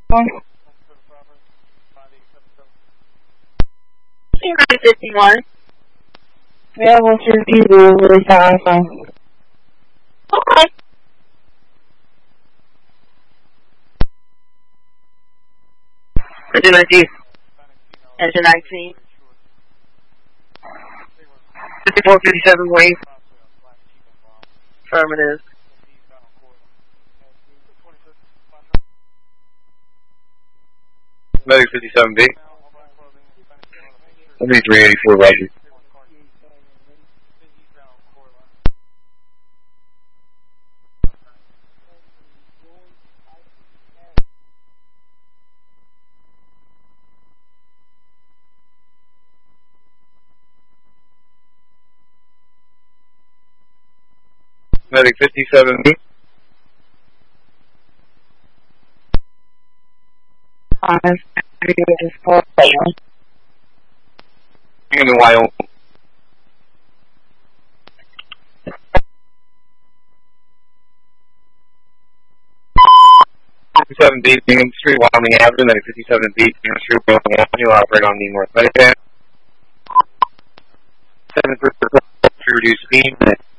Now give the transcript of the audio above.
51. Yeah, what's your people really fast? Okay. Engine 19. Engine 19. 5457 wave. Affirmative. Medic 57B. Let me 384, Roger. Medic 57B. In Wyoming. 57B, Bingham Street, Wyoming Avenue, Medic 57B, Bingham Street, Wyoming Avenue, operate on the North Medic. 7 for reduced speed.